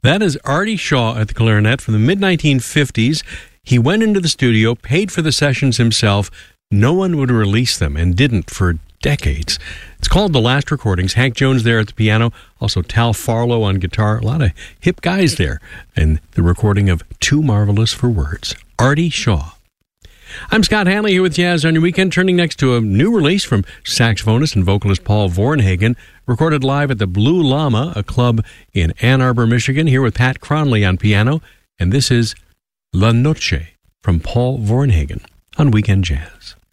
That is Artie Shaw at the clarinet from the mid-1950s. He went into the studio, paid for the sessions himself. No one would release them and didn't for decades. It's called The Last Recordings. Hank Jones there at the piano, also Tal Farlow on guitar. A lot of hip guys there. And the recording of Too Marvelous for Words. Artie Shaw. I'm Scott Hanley here with Jazz on Your Weekend, turning next to a new release from saxophonist and vocalist Paul Vornhagen, recorded live at the Blue Llama, a club in Ann Arbor, Michigan, here with Pat Cronley on piano. And this is La Noche from Paul Vornhagen on Weekend Jazz.